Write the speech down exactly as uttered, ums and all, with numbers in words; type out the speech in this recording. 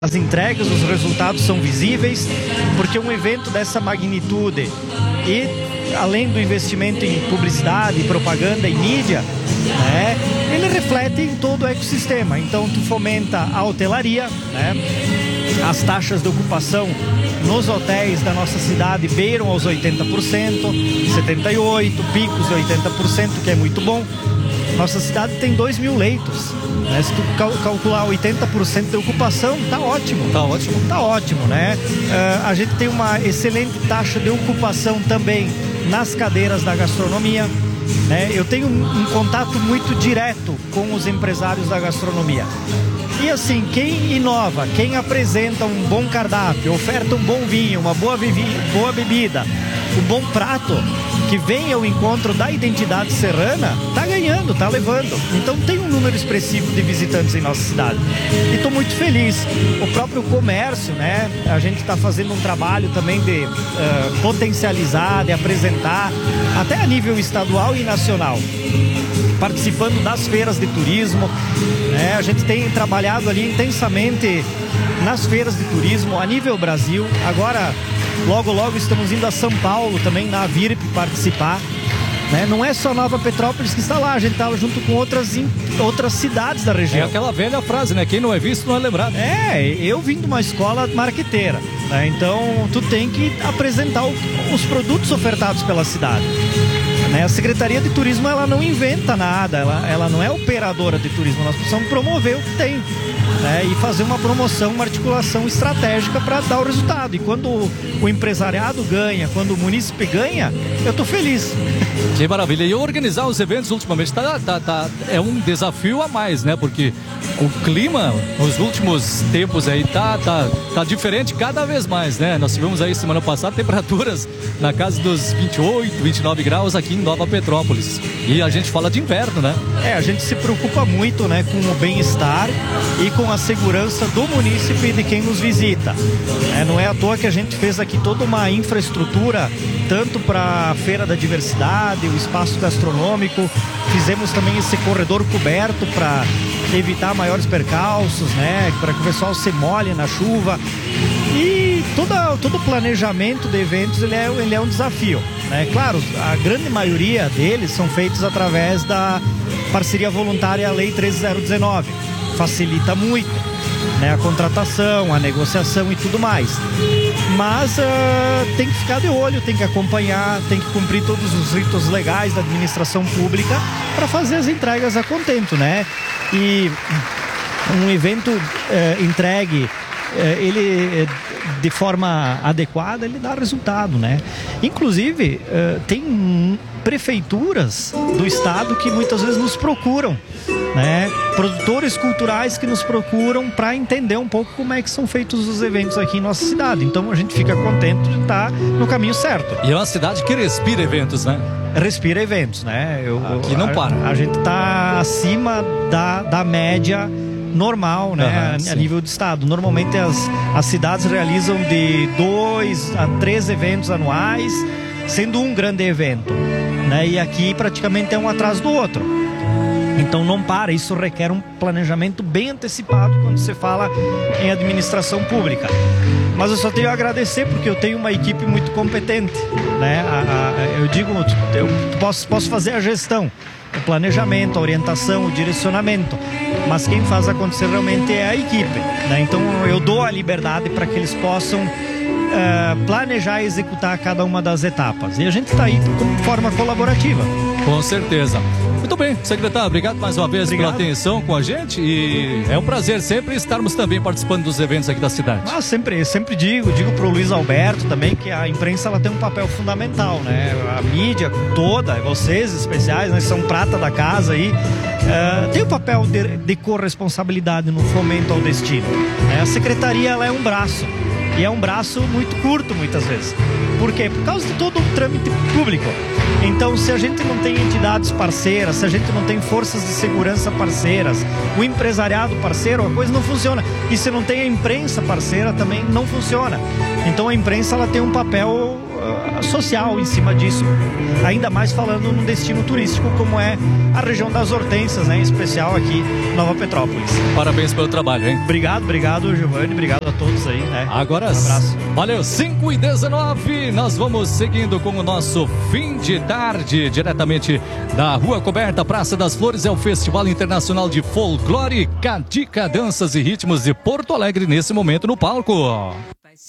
As entregas, os resultados são visíveis, porque um evento dessa magnitude e além do investimento em publicidade, propaganda e mídia, né, ele reflete em todo o ecossistema. Então tu fomenta a hotelaria, né, as taxas de ocupação nos hotéis da nossa cidade beiram aos oitenta por cento, setenta e oito por cento, picos de oitenta por cento, que é muito bom. Nossa cidade tem dois mil leitos, né? Se tu cal calcular oitenta por cento de ocupação, tá ótimo. Tá ótimo. Tá ótimo, né? Uh, a gente tem uma excelente taxa de ocupação também nas cadeiras da gastronomia, né? Eu tenho um, um contato muito direto com os empresários da gastronomia. E assim, quem inova, quem apresenta um bom cardápio, oferta um bom vinho, uma boa, boa bebida, um bom prato, que vem ao encontro da identidade serrana, tá ganhando, tá levando. Então tem um número expressivo de visitantes em nossa cidade. E estou muito feliz. O próprio comércio, né? A gente está fazendo um trabalho também de uh, potencializar, de apresentar, até a nível estadual e nacional, participando das feiras de turismo, né? A gente tem trabalhado ali intensamente nas feiras de turismo a nível Brasil. Agora, logo logo estamos indo a São Paulo também, na Virp, participar, né? Não é só Nova Petrópolis que está lá, a gente está junto com outras, outras cidades da região. É aquela velha frase, né? Quem não é visto não é lembrado. É, eu vim de uma escola marqueteira, né? Então tu tem que apresentar o, os produtos ofertados pela cidade. A Secretaria de Turismo, ela não inventa nada, ela, ela não é operadora de turismo, nós precisamos promover o que tem, né? E fazer uma promoção, uma articulação estratégica para dar o resultado. E quando o, o empresariado ganha, quando o munícipe ganha, eu tô feliz. Que maravilha. E organizar os eventos ultimamente tá, tá, tá, é um desafio a mais, né? Porque o clima nos últimos tempos aí tá, tá, tá diferente cada vez mais, né? Nós tivemos aí semana passada temperaturas na casa dos vinte e oito, vinte e nove graus aqui em Nova Petrópolis. E a gente fala de inverno, né? É, a gente se preocupa muito, né, com o bem-estar e com a segurança do munícipe e de quem nos visita. É, não é à toa que a gente fez aqui toda uma infraestrutura, tanto para a Feira da Diversidade, o espaço gastronômico. Fizemos também esse corredor coberto para evitar maiores percalços, né, para que o pessoal se molhe na chuva. E toda, todo o planejamento de eventos, ele é, ele é um desafio, né? Claro, a grande maioria deles são feitos através da parceria voluntária Lei treze mil dezenove. Facilita muito, né, a contratação, a negociação e tudo mais. Mas uh, tem que ficar de olho, tem que acompanhar, tem que cumprir todos os ritos legais da administração pública para fazer as entregas a contento, né? E um evento uh, entregue, ele de forma adequada, ele dá resultado, né? Inclusive, tem prefeituras do estado que muitas vezes nos procuram, né? Produtores culturais que nos procuram para entender um pouco como é que são feitos os eventos aqui em nossa cidade. Então a gente fica contente de estar no caminho certo. E é uma cidade que respira eventos, né? Respira eventos, né? Eu, aqui não para. A, a gente está acima da, da média normal, né, uhum, a, a nível de estado. Normalmente as, as cidades realizam de dois a três eventos anuais, sendo um grande evento, né, e aqui praticamente é um atrás do outro. Então não para, isso requer um planejamento bem antecipado quando você fala em administração pública. Mas eu só tenho a agradecer porque eu tenho uma equipe muito competente, né? A, a, eu digo, eu posso, posso fazer a gestão, o planejamento, a orientação, o direcionamento, mas quem faz acontecer realmente é a equipe, né? Então eu dou a liberdade para que eles possam uh, planejar e executar cada uma das etapas. E a gente está aí de forma colaborativa. Com certeza. Muito bem, secretário, obrigado mais uma vez obrigado. pela atenção com a gente, e é um prazer sempre estarmos também participando dos eventos aqui da cidade. Ah, sempre, sempre digo, digo pro Luiz Alberto também que a imprensa, ela tem um papel fundamental, né? A mídia toda, vocês especiais, né, são prata da casa aí, uh, tem o um papel de, de corresponsabilidade no fomento ao destino, né? A secretaria, ela é um braço, e é um braço muito curto muitas vezes. Por quê? Por causa de todo o trâmite público. Então, se a gente não tem entidades parceiras, se a gente não tem forças de segurança parceiras, o empresariado parceiro, a coisa não funciona. E se não tem a imprensa parceira, também não funciona. Então, a imprensa, ela tem um papel uh, social em cima disso, ainda mais falando num destino turístico como é a região das Hortênsias, né, em especial aqui em Nova Petrópolis. Parabéns pelo trabalho, hein? Obrigado, obrigado, Giovanni, obrigado a todos aí, né? Agora, um abraço. Valeu, cinco e dezenove, nós vamos seguindo com o nosso fim de tarde, diretamente da Rua Coberta, Praça das Flores, é o Festival Internacional de Folclore, Cadica, Danças e Ritmos de Porto Alegre, nesse momento no palco.